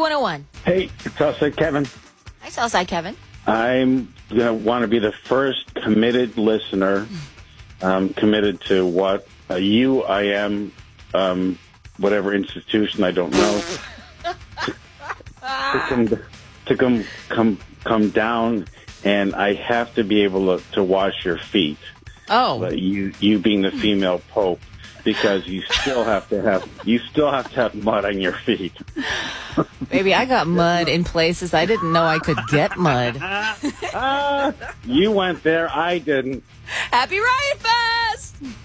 101. Hey, it's also Kevin. Hi, Southside Kevin. I'm going to want to be the first committed listener, committed to what UIM, whatever institution, I don't know, to come down, and I have to be able to wash your feet. Oh. You being the female pope, because you still have to have mud on your feet. Baby, I got mud in places I didn't know I could get mud. You went there, I didn't. Happy Riot Fest!